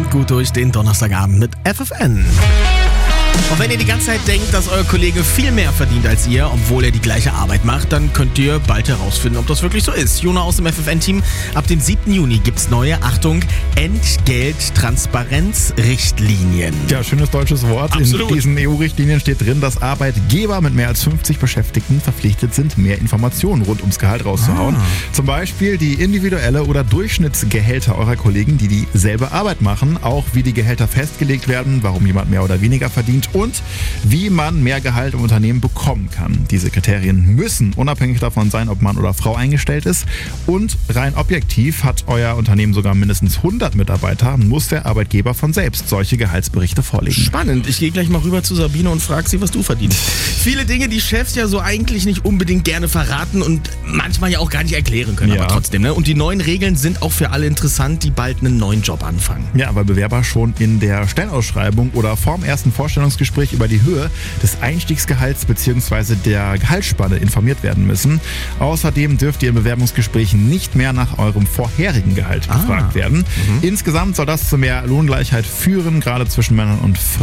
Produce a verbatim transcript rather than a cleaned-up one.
kommt gut durch den Donnerstagabend mit F F N. Und wenn ihr die ganze Zeit denkt, dass euer Kollege viel mehr verdient als ihr, obwohl er die gleiche Arbeit macht, dann könnt ihr bald herausfinden, ob das wirklich so ist. Jona aus dem F F N-Team, ab dem siebten Juni gibt's neue, Achtung, Entgelttransparenzrichtlinien. Ja, schönes deutsches Wort. Absolut. In diesen E U-Richtlinien steht drin, dass Arbeitgeber mit mehr als fünfzig Beschäftigten verpflichtet sind, mehr Informationen rund ums Gehalt rauszuhauen. Ah. Zum Beispiel die individuelle oder Durchschnittsgehälter eurer Kollegen, die dieselbe Arbeit machen, auch wie die Gehälter festgelegt werden, warum jemand mehr oder weniger verdient und wie man mehr Gehalt im Unternehmen bekommen kann. Diese Kriterien müssen unabhängig davon sein, ob Mann oder Frau eingestellt ist. Und rein objektiv hat euer Unternehmen sogar mindestens hundert Mitarbeiter, muss der Arbeitgeber von selbst solche Gehaltsberichte vorlegen. Spannend. Ich gehe gleich mal rüber zu Sabine und frage sie, was du verdienst. Viele Dinge, die Chefs ja so eigentlich nicht unbedingt gerne verraten und manchmal ja auch gar nicht erklären können, Ja. aber trotzdem. Ne? Und die neuen Regeln sind auch für alle interessant, die bald einen neuen Job anfangen. Ja, weil Bewerber schon in der Stellenausschreibung oder vorm ersten Vorstellungsgespräch über die Höhe des Einstiegsgehalts bzw. der Gehaltsspanne informiert werden müssen. Außerdem dürft ihr in Bewerbungsgesprächen nicht mehr nach eurem vorherigen Gehalt Ah. gefragt werden. Mhm. Insgesamt soll das zu mehr Lohngleichheit führen, gerade zwischen Männern und Frauen.